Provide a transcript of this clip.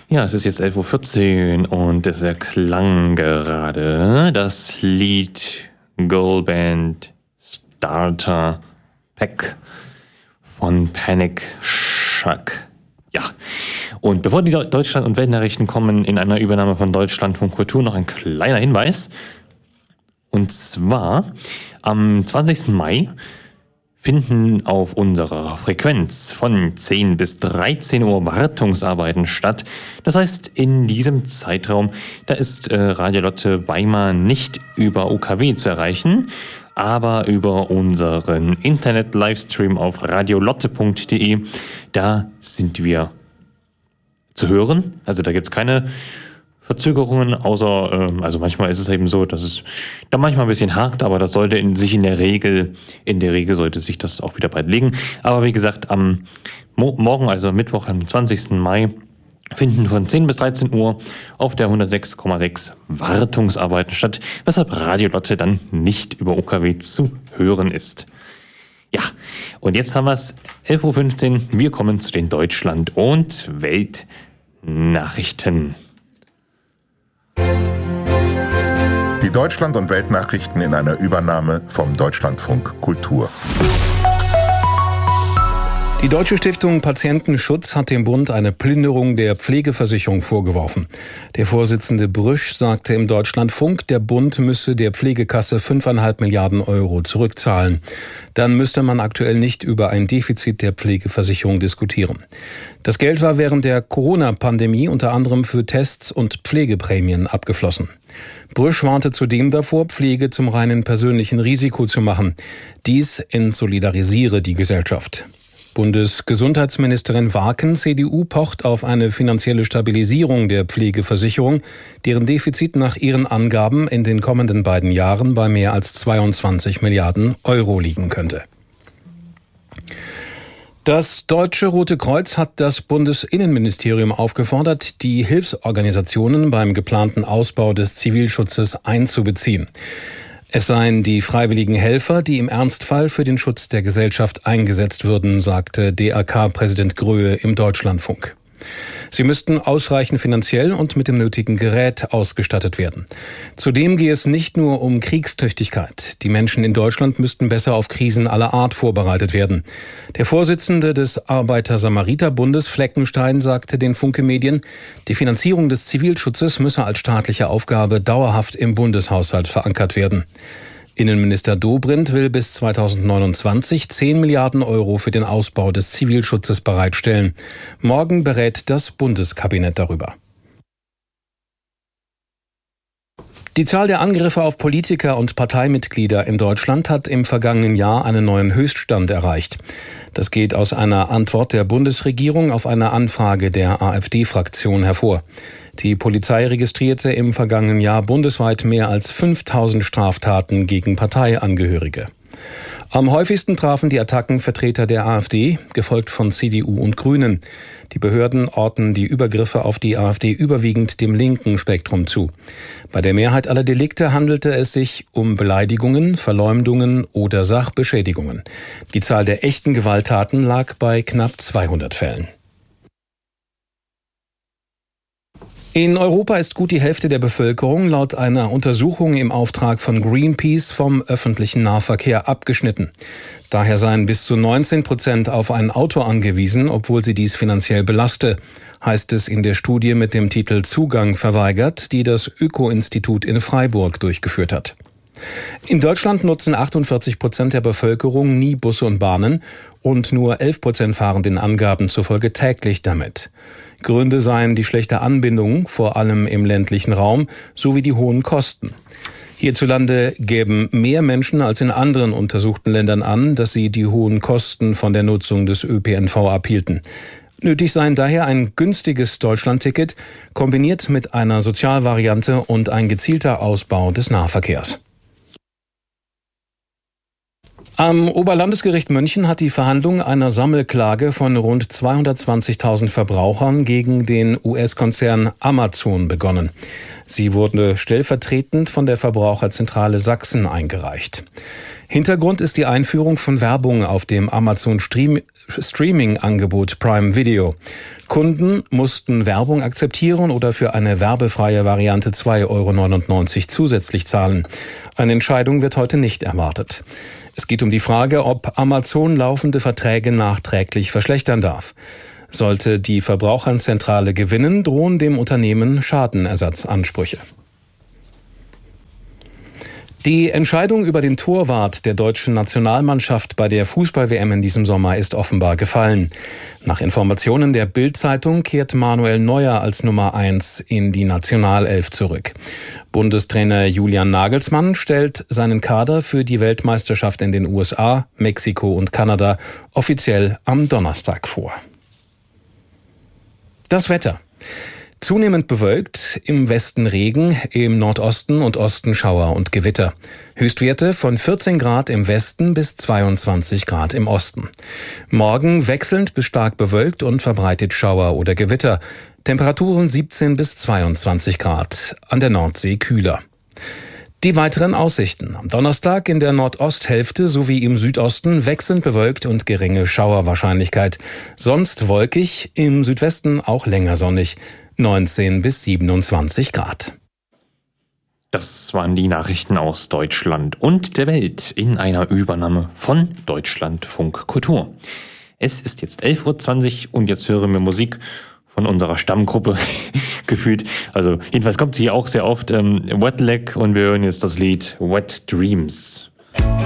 Ja, es ist jetzt 11:14 Uhr und es erklang gerade das Lied Girlband Starter Pack von Panic Shuck. Ja, und bevor die Deutschland- und Weltnachrichten kommen in einer Übernahme von Deutschlandfunk Kultur, noch ein kleiner Hinweis. Und zwar am 20. Mai finden auf unserer Frequenz von 10 bis 13 Uhr Wartungsarbeiten statt. Das heißt, in diesem Zeitraum, da ist Radio Lotte Weimar nicht über UKW zu erreichen, aber über unseren Internet-Livestream auf radiolotte.de, da sind wir zu hören. Also da gibt es keine Verzögerungen, außer, also manchmal ist es eben so, dass es da manchmal ein bisschen hakt, aber das sollte in der Regel sollte sich das auch wieder bald legen. Aber wie gesagt, am Morgen, also Mittwoch, am 20. Mai, finden von 10 bis 13 Uhr auf der 106,6 Wartungsarbeiten statt, weshalb Radio Lotte dann nicht über UKW zu hören ist. Ja, und jetzt haben wir es 11:15 Uhr. Wir kommen zu den Deutschland- und Weltnachrichten. Die Deutschland- und Weltnachrichten in einer Übernahme vom Deutschlandfunk Kultur. Die Deutsche Stiftung Patientenschutz hat dem Bund eine Plünderung der Pflegeversicherung vorgeworfen. Der Vorsitzende Brüsch sagte im Deutschlandfunk, der Bund müsse der Pflegekasse 5,5 Milliarden Euro zurückzahlen. Dann müsste man aktuell nicht über ein Defizit der Pflegeversicherung diskutieren. Das Geld war während der Corona-Pandemie unter anderem für Tests und Pflegeprämien abgeflossen. Brüsch warnte zudem davor, Pflege zum reinen persönlichen Risiko zu machen. Dies entsolidarisiere die Gesellschaft. Bundesgesundheitsministerin Warken, CDU, pocht auf eine finanzielle Stabilisierung der Pflegeversicherung, deren Defizit nach ihren Angaben in den kommenden beiden Jahren bei mehr als 22 Milliarden Euro liegen könnte. Das Deutsche Rote Kreuz hat das Bundesinnenministerium aufgefordert, die Hilfsorganisationen beim geplanten Ausbau des Zivilschutzes einzubeziehen. Es seien die freiwilligen Helfer, die im Ernstfall für den Schutz der Gesellschaft eingesetzt würden, sagte DRK-Präsident Gröhe im Deutschlandfunk. Sie müssten ausreichend finanziell und mit dem nötigen Gerät ausgestattet werden. Zudem gehe es nicht nur um Kriegstüchtigkeit. Die Menschen in Deutschland müssten besser auf Krisen aller Art vorbereitet werden. Der Vorsitzende des Arbeiter-Samariter-Bundes Fleckenstein sagte den Funke-Medien, die Finanzierung des Zivilschutzes müsse als staatliche Aufgabe dauerhaft im Bundeshaushalt verankert werden. Innenminister Dobrindt will bis 2029 10 Milliarden Euro für den Ausbau des Zivilschutzes bereitstellen. Morgen berät das Bundeskabinett darüber. Die Zahl der Angriffe auf Politiker und Parteimitglieder in Deutschland hat im vergangenen Jahr einen neuen Höchststand erreicht. Das geht aus einer Antwort der Bundesregierung auf eine Anfrage der AfD-Fraktion hervor. Die Polizei registrierte im vergangenen Jahr bundesweit mehr als 5000 Straftaten gegen Parteiangehörige. Am häufigsten trafen die Attacken Vertreter der AfD, gefolgt von CDU und Grünen. Die Behörden ordnen die Übergriffe auf die AfD überwiegend dem linken Spektrum zu. Bei der Mehrheit aller Delikte handelte es sich um Beleidigungen, Verleumdungen oder Sachbeschädigungen. Die Zahl der echten Gewalttaten lag bei knapp 200 Fällen. In Europa ist gut die Hälfte der Bevölkerung laut einer Untersuchung im Auftrag von Greenpeace vom öffentlichen Nahverkehr abgeschnitten. Daher seien bis zu 19% auf ein Auto angewiesen, obwohl sie dies finanziell belaste, heißt es in der Studie mit dem Titel Zugang verweigert, die das Öko-Institut in Freiburg durchgeführt hat. In Deutschland nutzen 48% der Bevölkerung nie Busse und Bahnen und nur 11% fahren den Angaben zufolge täglich damit. Gründe seien die schlechte Anbindung, vor allem im ländlichen Raum, sowie die hohen Kosten. Hierzulande gäben mehr Menschen als in anderen untersuchten Ländern an, dass sie die hohen Kosten von der Nutzung des ÖPNV abhielten. Nötig seien daher ein günstiges Deutschlandticket, kombiniert mit einer Sozialvariante und ein gezielter Ausbau des Nahverkehrs. Am Oberlandesgericht München hat die Verhandlung einer Sammelklage von rund 220.000 Verbrauchern gegen den US-Konzern Amazon begonnen. Sie wurde stellvertretend von der Verbraucherzentrale Sachsen eingereicht. Hintergrund ist die Einführung von Werbung auf dem Amazon Streaming-Angebot Prime Video. Kunden mussten Werbung akzeptieren oder für eine werbefreie Variante 2,99 € zusätzlich zahlen. Eine Entscheidung wird heute nicht erwartet. Es geht um die Frage, ob Amazon laufende Verträge nachträglich verschlechtern darf. Sollte die Verbraucherzentrale gewinnen, drohen dem Unternehmen Schadenersatzansprüche. Die Entscheidung über den Torwart der deutschen Nationalmannschaft bei der Fußball-WM in diesem Sommer ist offenbar gefallen. Nach Informationen der Bild-Zeitung kehrt Manuel Neuer als Nummer 1 in die Nationalelf zurück. Bundestrainer Julian Nagelsmann stellt seinen Kader für die Weltmeisterschaft in den USA, Mexiko und Kanada offiziell am Donnerstag vor. Das Wetter. Zunehmend bewölkt, im Westen Regen, im Nordosten und Osten Schauer und Gewitter. Höchstwerte von 14 Grad im Westen bis 22 Grad im Osten. Morgen wechselnd bis stark bewölkt und verbreitet Schauer oder Gewitter. Temperaturen 17 bis 22 Grad, an der Nordsee kühler. Die weiteren Aussichten. Am Donnerstag in der Nordosthälfte sowie im Südosten wechselnd bewölkt und geringe Schauerwahrscheinlichkeit. Sonst wolkig, im Südwesten auch länger sonnig. 19 bis 27 Grad. Das waren die Nachrichten aus Deutschland und der Welt in einer Übernahme von Deutschlandfunk Kultur. Es ist jetzt 11:20 Uhr und jetzt hören wir Musik von unserer Stammgruppe gefühlt. Also jedenfalls kommt sie hier auch sehr oft. Wet Leg, und wir hören jetzt das Lied Wet Dreams.